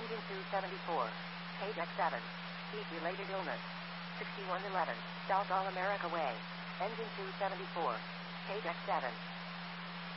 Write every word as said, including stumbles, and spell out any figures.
Engine two seventy-four. Page X seven. Heat-related illness. sixty-one eleven. South All America Way. Engine two seventy-four. Page X seven.